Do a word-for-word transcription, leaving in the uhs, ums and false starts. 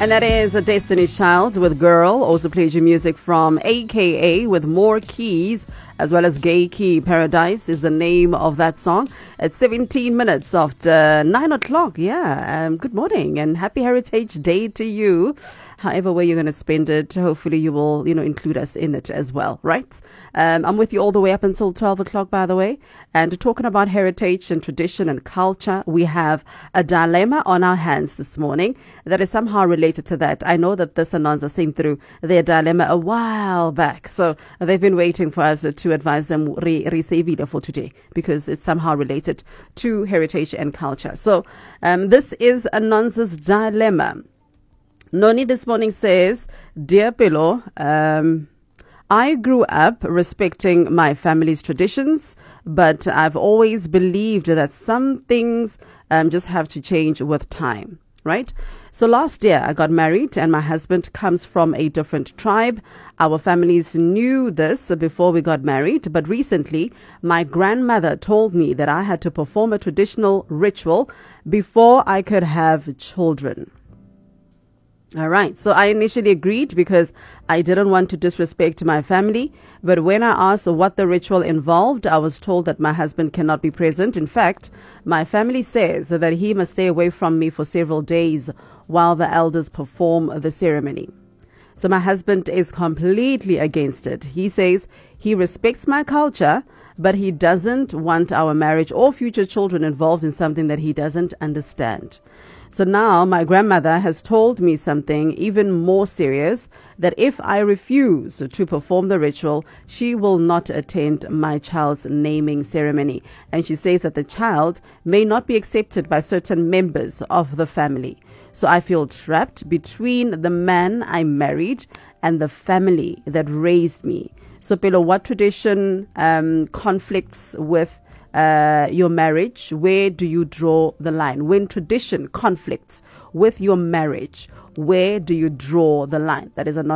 And that is a Destiny's Child with Girl. Also played you music from A K A with More Keys, as well as Gay Key. Paradise is the name of that song. At seventeen minutes after nine o'clock. Yeah. Um, good morning and happy Heritage Day to you. However way you're going to spend it, hopefully you will, you know, include us in it as well, right? Um, I'm with you all the way up until twelve o'clock, by the way. And talking about heritage and tradition and culture, we have a dilemma on our hands this morning that is somehow related to that. I know that this Anonza sent through their dilemma a while back. So they've been waiting for us to advise them re- re- for today because it's somehow related to heritage and culture. So um, this is Anonza's dilemma. Noni this morning says, Dear Pillow, um, I grew up respecting my family's traditions, but I've always believed that some things um, just have to change with time, right? So last year I got married and my husband comes from a different tribe. Our families knew this before we got married, but recently my grandmother told me that I had to perform a traditional ritual before I could have children. All right. So I initially agreed because I didn't want to disrespect my family. But when I asked what the ritual involved, I was told that my husband cannot be present. In fact, my family says that he must stay away from me for several days while the elders perform the ceremony. So my husband is completely against it. He says he respects my culture, but he doesn't want our marriage or future children involved in something that he doesn't understand. So now my grandmother has told me something even more serious, that if I refuse to perform the ritual, she will not attend my child's naming ceremony. And she says that the child may not be accepted by certain members of the family. So I feel trapped between the man I married and the family that raised me. So Pelo, what tradition um, conflicts with Uh, your marriage? Where do you draw the line? When tradition conflicts with your marriage, where do you draw the line? That is a